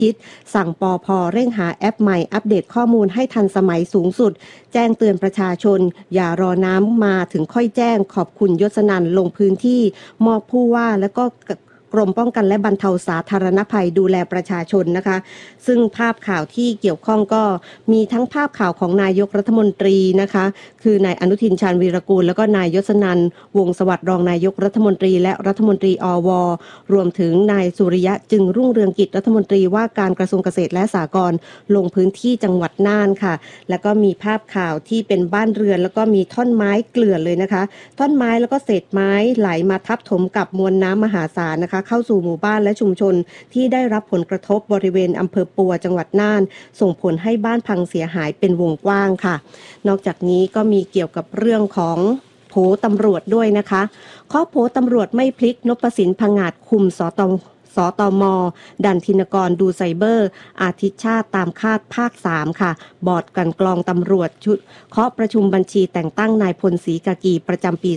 คิดสั่งปพ.เร่งหาแอปใหม่อัปเดตข้อมูลให้ทันสมัยสูงสุดแจ้งเตือนประชาชนอย่ารอน้ำมาถึงค่อยแจ้งขอบคุณยศนันท์ลงพื้นที่มอบผู้ว่าและก็กรมป้องกันและบรรเทาสาธารณภัยดูแลประชาชนนะคะซึ่งภาพข่าวที่เกี่ยวข้องก็มีทั้งภาพข่าวของนายกรัฐมนตรีนะคะคือนายอนุทินชาญวีรกูลแล้วก็นายยศนันท์วงศ์สวัสดิ์รองนายกรัฐมนตรีและรัฐมนตรีอวรวมถึงนายสุริยะจึงรุ่งเรืองกิจรัฐมนตรีว่าการกระทรวงเกษตรและสหกรณ์ลงพื้นที่จังหวัดน่านค่ะแล้วก็มีภาพข่าวที่เป็นบ้านเรือนแล้วก็มีท่อนไม้เกลื่อนเลยนะคะท่อนไม้แล้วก็เศษไม้ไหลมาทับถมกับมวลน้ำมหาศาลนะคะเข้าสู่หมู่บ้านและชุมชนที่ได้รับผลกระทบบริเวณอำเภอปัวจังหวัดน่านส่งผลให้บ้านพังเสียหายเป็นวงกว้างค่ะนอกจากนี้ก็มีเกี่ยวกับเรื่องของโผตำรวจด้วยนะคะข้อโผตำรวจไม่พลิกนพสินผงาดคุมสตม.ดันธินกรดูไซเบอร์อาทิตย์ชาติตามคาดภาค3ค่ะบอร์ดกลั่นกรองตำรวจชุดเคาะประชุมบัญชีแต่งตั้งนายพลศรีกากีประจำปี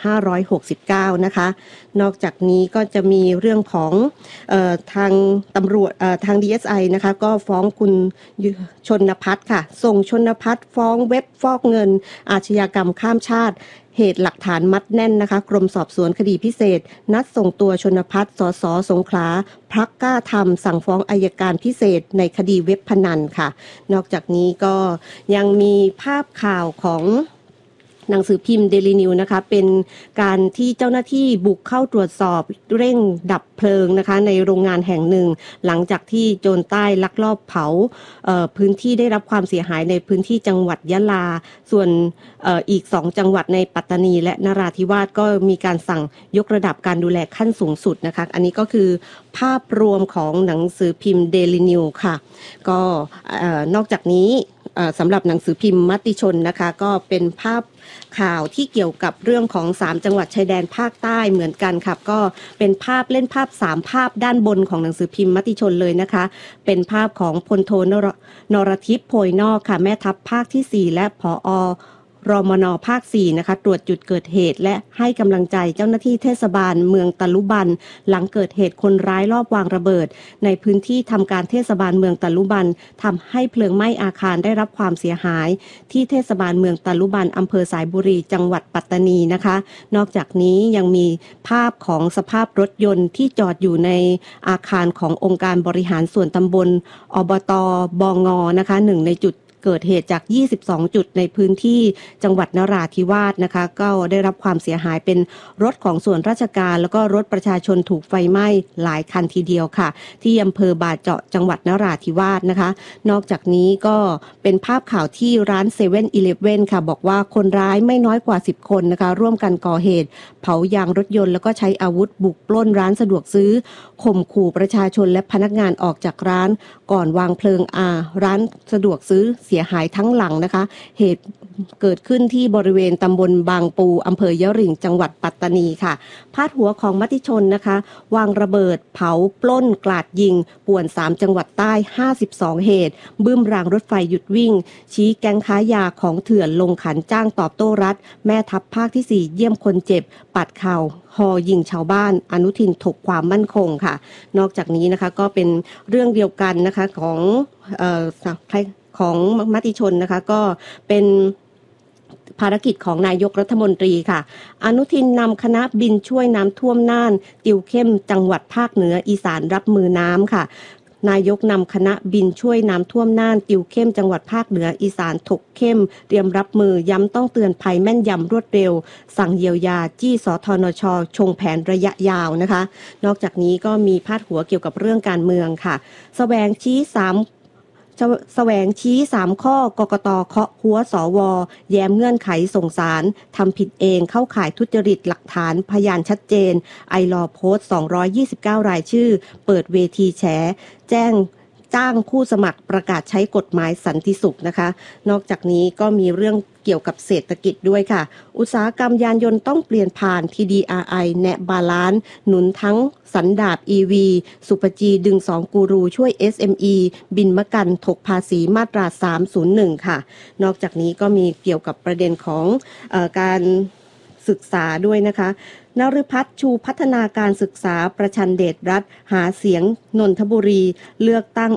2569นะคะนอกจากนี้ก็จะมีเรื่องของทางตำรวจทาง DSI นะคะก็ฟ้องคุณชนภัทรค่ะส่งชนภัทรฟ้องเว็บฟอกเงินอาชญากรรมข้ามชาติเหตุหลักฐานมัดแน่นนะคะกรมสอบสวนคดีพิเศษนัดส่งตัวชนภัทรสส.สงขลาพักกล้าทำสั่งฟ้องอัยการพิเศษในคดีเว็บพนันค่ะนอกจากนี้ก็ยังมีภาพข่าวของหนังสือพิมพ์เดลินิวนะคะเป็นการที่เจ้าหน้าที่บุกเข้าตรวจสอบเร่งดับเพลิงนะคะในโรงงานแห่งหนึ่งหลังจากที่โจรใต้ลักลอบเผาพื้นที่ได้รับความเสียหายในพื้นที่จังหวัดยะลาส่วนอีก2จังหวัดในปัตตานีและนราธิวาสก็มีการสั่งยกระดับการดูแลขั้นสูงสุดนะคะอันนี้ก็คือภาพรวมของหนังสือพิมพ์เดลินิวค่ะก็นอกจากนี้สำหรับหนังสือพิมพ์มติชนนะคะก็เป็นภาพข่าวที่เกี่ยวกับเรื่องของ3จังหวัดชายแดนภาคใต้เหมือนกันครับก็เป็นภาพเล่นภาพ3ภาพด้านบนของหนังสือพิมพ์มติชนเลยนะคะเป็นภาพของพลโทนรทิพย์โพยนอกค่ะแม่ทัพภาคที่4และผอ.รมน.ภาค4นะคะตรวจจุดเกิดเหตุและให้กำลังใจเจ้าหน้าที่เทศบาลเมืองตะลุบันหลังเกิดเหตุคนร้ายลอบวางระเบิดในพื้นที่ทำการเทศบาลเมืองตะลุบันทำให้เพลิงไหม้อาคารได้รับความเสียหายที่เทศบาลเมืองตะลุบันอำเภอสายบุรีจังหวัดปัตตานีนะคะนอกจากนี้ยังมีภาพของสภาพรถยนต์ที่จอดอยู่ในอาคารขององค์การบริหารส่วนตำบลอบต.บง.นะคะหนึ่งในจุดเกิดเหตุจาก22จุดในพื้นที่จังหวัดนราธิวาสนะคะก็ได้รับความเสียหายเป็นรถของส่วนราชการแล้วก็รถประชาชนถูกไฟไหม้หลายคันทีเดียวค่ะที่อำเภอบาเจาะจังหวัดนราธิวาสนะคะนอกจากนี้ก็เป็นภาพข่าวที่ร้าน7-Eleven ค่ะบอกว่าคนร้ายไม่น้อยกว่า10คนนะคะร่วมกันก่อเหตุเผายางรถยนต์แล้วก็ใช้อาวุธบุกปล้นร้านสะดวกซื้อข่มขู่ประชาชนและพนักงานออกจากร้านก่อนวางเพลิงร้านสะดวกซื้อเสียหายทั้งหลังนะคะเหตุเกิดขึ้นที่บริเวณตำบลบางปูอำเภอยะริ่งจังหวัดปัตตานีค่ะพาดหัวของมติชนนะคะวางระเบิดเผาปล้นกลาดยิงป่วน3จังหวัดใต้52เหตุบึ้มรางรถไฟหยุดวิ่งชี้แก๊งค้ายาของเถื่อนลงขันจ้างตอบโต้รัฐแม่ทัพภาคที่4เยี่ยมคนเจ็บปัดข่าวฮอยิงชาวบ้านอนุทินถกความมั่นคงค่ะนอกจากนี้นะคะก็เป็นเรื่องเดียวกันนะคะของมติชนนะคะก็เป็นภารกิจของนายกรัฐมนตรีค่ะอนุทินนำคณะบินช่วยน้ำท่วมน่านติวเข้มจังหวัดภาคเหนืออีสานรับมือน้ำค่ะนายกนำคณะบินช่วยน้ำท่วมน่านติวเข้มจังหวัดภาคเหนืออีสานถกเข้มเตรียมรับมือย้ำต้องเตือนภัยแม่นยำรวดเร็วสั่งเยียวยาจี้สธนช.ชงแผนระยะยาวนะคะนอกจากนี้ก็มีพาดหัวเกี่ยวกับเรื่องการเมืองค่ะแสวงชี้3ข้อกกต.เคาะหัวสว.แย้มเงื่อนไขส่งสารทำผิดเองเข้าข่ายทุจริตหลักฐานพยานชัดเจนไอลอโพสต์229รายชื่อเปิดเวทีแฉจ้างผู้สมัครประกาศใช้กฎหมายสันติสุขนะคะนอกจากนี้ก็มีเรื่องเกี่ยวกับเศรษฐกิจด้วยค่ะอุตสาหกรรมยานยนต์ต้องเปลี่ยนผ่าน TDRI แนะบาลานซ์หนุนทั้งสันดาป EV สุปจีดึง2กูรูช่วย SME บินมะกันถกภาษีมาตรา301ค่ะนอกจากนี้ก็มีเกี่ยวกับประเด็นของการศึกษาด้วยนะคะนฤพัฒน์ชูพัฒนาการศึกษาประชันเดชรัฐหาเสียงนนทบุรีเลือกตั้ง